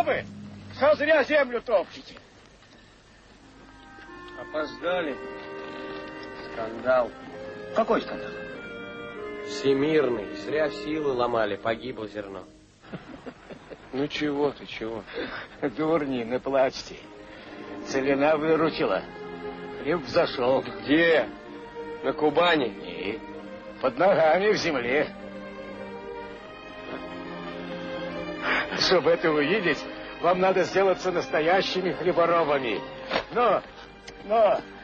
хлеборобы, все зря землю топчете. Опоздали. Скандал. Какой скандал? Всемирный. Зря силы ломали, погибло зерно. Ну чего ты, чего? Дурни, не плачьте. Целина выручила. Хлеб взошел. Где? На Кубани? И под ногами в земле. Чтобы это увидеть, вам надо сделаться настоящими хлеборобами. Но